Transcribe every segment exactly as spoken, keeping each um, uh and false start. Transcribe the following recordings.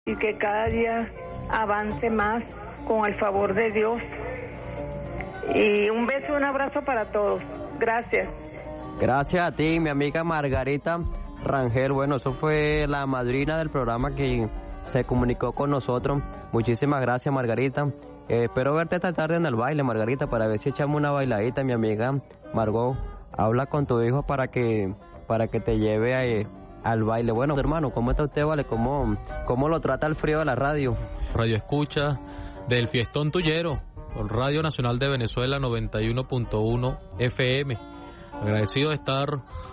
y que cada día avance más con el favor de Dios. Y un beso y un abrazo para todos. Gracias. Gracias a ti, mi amiga Margarita Rangel. Bueno, eso fue la madrina del programa que se comunicó con nosotros. Muchísimas gracias, Margarita. Eh, espero verte esta tarde en el baile, Margarita, para ver si echamos una bailadita, mi amiga Margot. Habla con tu hijo para que para que te lleve a, eh, al baile. Bueno, hermano, ¿cómo está usted, vale? ¿Cómo, cómo lo trata el frío de la radio? Radio escucha del Fiestón Tuyero, por Radio Nacional de Venezuela noventa y uno punto uno F M. Agradecido de estar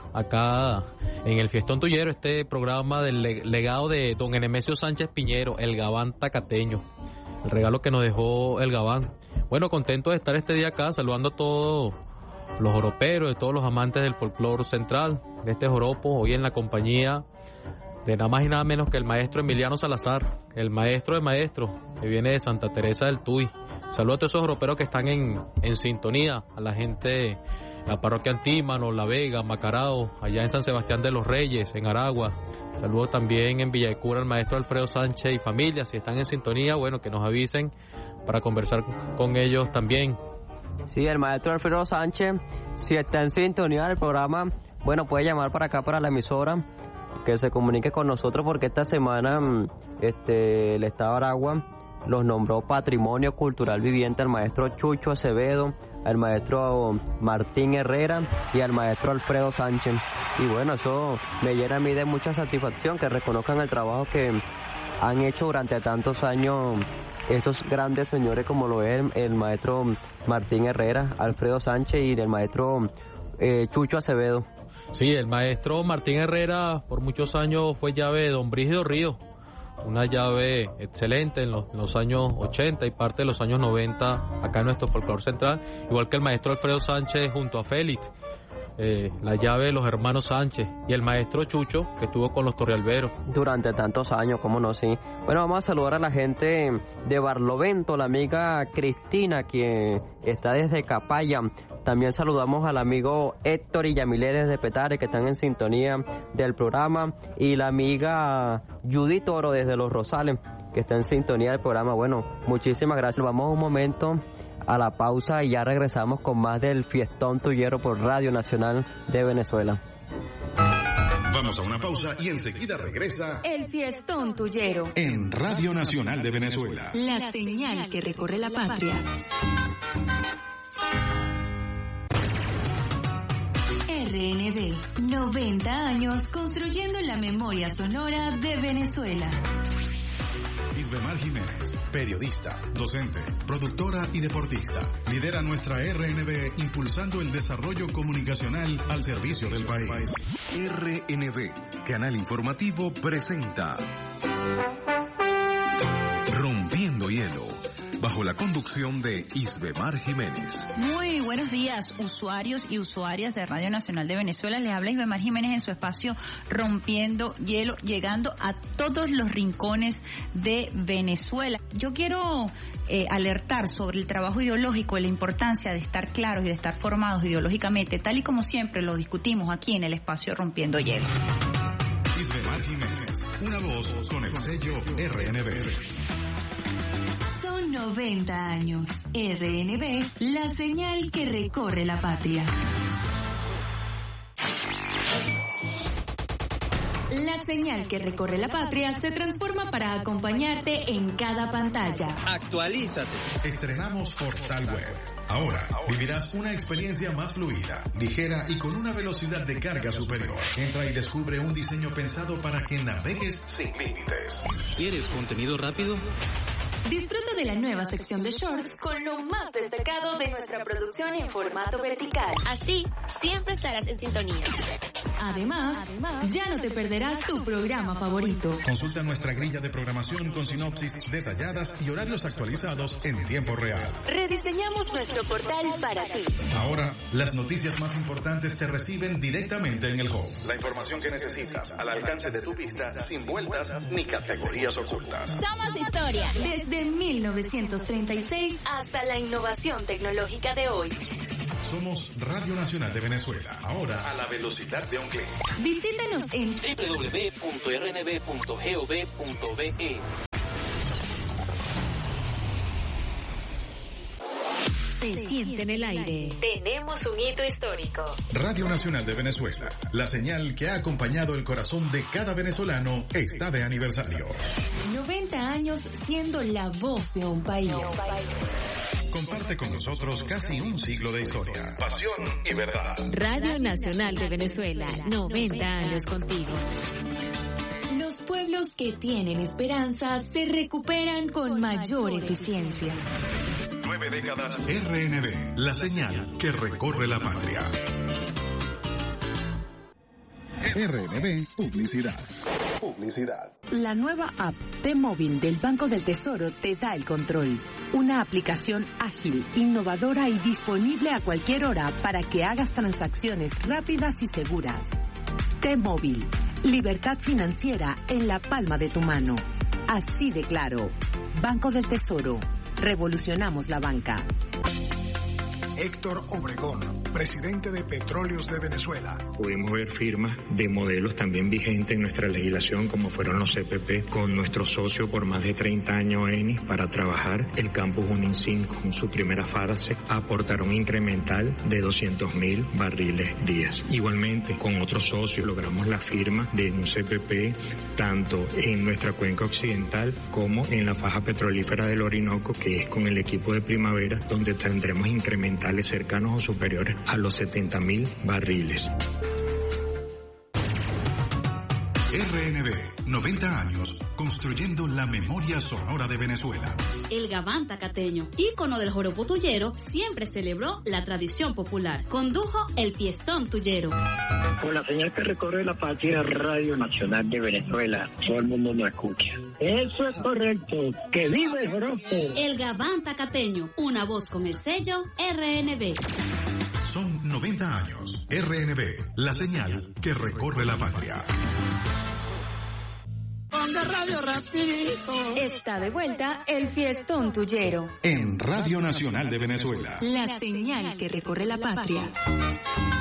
acá en el Fiestón Tuyero, este programa del legado de don Enemesio Sánchez Piñero, el Gabán tacateño. El regalo que nos dejó el Gabán. Bueno, contento de estar este día acá, saludando a todos los joroperos, de todos los amantes del folclore central, de este joropo, hoy en la compañía de nada más y nada menos que el maestro Emiliano Salazar, el maestro de maestros, que viene de Santa Teresa del Tuy. Saludos a todos esos joroperos que están en, en sintonía, a la gente de la parroquia Antímano, La Vega, Macarao, allá en San Sebastián de los Reyes, en Aragua. Saludos también en Villa de Cura al maestro Alfredo Sánchez y familia. Si están en sintonía, bueno, que nos avisen para conversar con ellos también. Sí, el maestro Alfredo Sánchez, si está en sintonía del programa, bueno, puede llamar para acá, para la emisora, que se comunique con nosotros, porque esta semana este, el Estado de Aragua los nombró Patrimonio Cultural Viviente al maestro Chucho Acevedo, al maestro Martín Herrera y al maestro Alfredo Sánchez. Y bueno, eso me llena a mí de mucha satisfacción, que reconozcan el trabajo que han hecho durante tantos años esos grandes señores como lo es el, el maestro Martín Herrera, Alfredo Sánchez y el maestro eh, Chucho Acevedo. Sí, el maestro Martín Herrera por muchos años fue llave de don Brígido Ríos, una llave excelente en los, en los años ochenta y parte de los años noventa acá en nuestro folclore central, igual que el maestro Alfredo Sánchez junto a Félix, eh, la llave de los hermanos Sánchez, y el maestro Chucho, que estuvo con los Torrealberos durante tantos años, cómo no, sí. Bueno, vamos a saludar a la gente de Barlovento, la amiga Cristina, que está desde Capaya. También saludamos al amigo Héctor y Yamilé desde Petare, que están en sintonía del programa, y la amiga Judith Oro desde Los Rosales, que está en sintonía del programa. Bueno, muchísimas gracias. Vamos un momento a la pausa y ya regresamos con más del Fiestón Tuyero por Radio Nacional de Venezuela. Vamos a una pausa y enseguida regresa el Fiestón Tuyero en Radio Nacional de Venezuela. La señal que recorre la patria. R N V, noventa años construyendo la memoria sonora de Venezuela. Isbemar Jiménez, periodista, docente, productora y deportista, lidera nuestra R N V impulsando el desarrollo comunicacional al servicio del país. R N V, canal informativo, presenta Rompiendo Hielo, bajo la conducción de Isbemar Jiménez. Muy buenos días, usuarios y usuarias de Radio Nacional de Venezuela. Les habla Isbemar Jiménez en su espacio Rompiendo Hielo, llegando a todos los rincones de Venezuela. Yo quiero eh, alertar sobre el trabajo ideológico y la importancia de estar claros y de estar formados ideológicamente, tal y como siempre lo discutimos aquí en el espacio Rompiendo Hielo. Isbemar Jiménez, una voz con el sello R N V. noventa años. R N V, la señal que recorre la patria. La señal que recorre la patria se transforma para acompañarte en cada pantalla. Actualízate. Estrenamos Portal Web. Ahora vivirás una experiencia más fluida, ligera y con una velocidad de carga superior. Entra y descubre un diseño pensado para que navegues sin límites. ¿Quieres contenido rápido? Disfruta de la nueva sección de shorts con lo más destacado de nuestra producción en formato vertical. Así, siempre estarás en sintonía. Además, Además, ya no te perderás tu programa favorito. Consulta nuestra grilla de programación con sinopsis detalladas y horarios actualizados en tiempo real. Rediseñamos nuestro portal para ti. Ahora, las noticias más importantes te reciben directamente en el home. La información que necesitas al alcance de tu vista, sin vueltas ni categorías ocultas. Somos historia. Desde mil novecientos treinta y seis hasta la innovación tecnológica de hoy. Somos Radio Nacional de Venezuela, ahora a la velocidad de un clic. Visítanos en doble u doble u doble u punto r n b punto gov punto b e. Se siente en el aire. Tenemos un hito histórico. Radio Nacional de Venezuela, la señal que ha acompañado el corazón de cada venezolano, está de aniversario. noventa años siendo la voz de un país. Comparte con nosotros casi un siglo de historia, pasión y verdad. Radio Nacional de Venezuela, noventa años contigo. Los pueblos que tienen esperanza se recuperan con mayor eficiencia. Nueve décadas R N B, la señal que recorre la patria. R N B Publicidad. Publicidad. La nueva app T-Móvil del Banco del Tesoro te da el control. Una aplicación ágil, innovadora y disponible a cualquier hora para que hagas transacciones rápidas y seguras. T-Móvil, libertad financiera en la palma de tu mano. Así de claro. Banco del Tesoro. Revolucionamos la banca. Héctor Obregón, presidente de Petróleos de Venezuela. Pudimos ver firmas de modelos también vigentes en nuestra legislación, como fueron los C P P, con nuestro socio por más de treinta años, Eni, para trabajar el Campus Junín cinco. En su primera fase aportaron un incremental de doscientos mil barriles días. Igualmente, con otros socios logramos la firma de un C P P tanto en nuestra cuenca occidental como en la faja petrolífera del Orinoco, que es con el equipo de Primavera, donde tendremos incrementales cercanos o superiores a los setenta mil barriles. R N B, noventa años, construyendo la memoria sonora de Venezuela. El Gabán Tacateño, ícono del joropo tuyero, siempre celebró la tradición popular. Condujo el Fiestón Tuyero. Con la señal que recorre la patria, Radio Nacional de Venezuela, todo el mundo nos escucha. Eso es correcto, que vive el joropo. El Gabán Tacateño, una voz con el sello R N B. Son noventa años. R N B, la señal que recorre la patria. Ponga radio rapidito. Está de vuelta el Fiestón Tuyero. En Radio Nacional de Venezuela. La señal que recorre la patria.